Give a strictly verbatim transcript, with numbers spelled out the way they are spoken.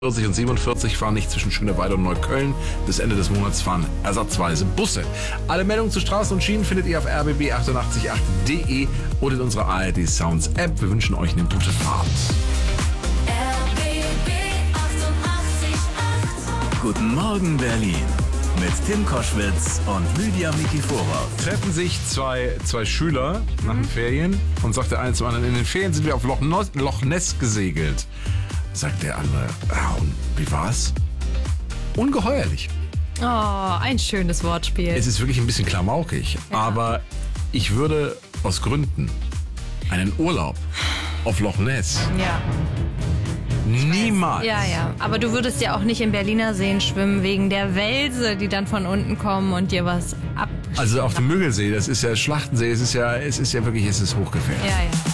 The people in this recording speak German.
vierzig und siebenundvierzig fahren nicht zwischen Schöneweide und Neukölln. Bis Ende des Monats fahren ersatzweise Busse. Alle Meldungen zu Straßen und Schienen findet ihr auf r b b achtundachtzig punkt acht punkt de und in unserer A R D Sounds App. Wir wünschen euch eine gute Fahrt. R B B achtundachtzig Komma acht. Guten Morgen Berlin mit Tim Koschwitz und Lydia Mikiforov. Treffen sich zwei, zwei Schüler nach den Ferien und sagt der eine zum anderen, in den Ferien sind wir auf Loch, no- Loch Ness gesegelt. Sagt der andere, ah, und wie war's? Ungeheuerlich. Oh, ein schönes Wortspiel. Es ist wirklich ein bisschen klamaukig, Ja. aber ich würde aus Gründen einen Urlaub auf Loch Ness Ja. niemals. Ja, ja. Aber du würdest ja auch nicht im Berliner Seen schwimmen wegen der Welse, die dann von unten kommen und dir was ab. Also auf dem Müggelsee, das ist ja Schlachtensee, es ist ja, es ist ja wirklich, es ist hochgefährlich. Ja, ja.